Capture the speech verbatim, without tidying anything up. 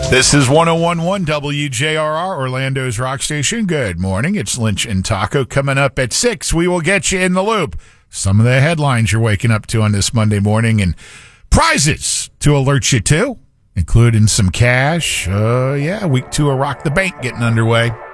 This is one oh one point one W J R R, Orlando's rock station. Good morning. It's Lynch and Taco. Coming up at six, we will get you in the loop. Some of the headlines you're waking up to on this Monday morning and prizes to alert you to, including some cash. Uh, yeah, week two of Rock the Bank getting underway.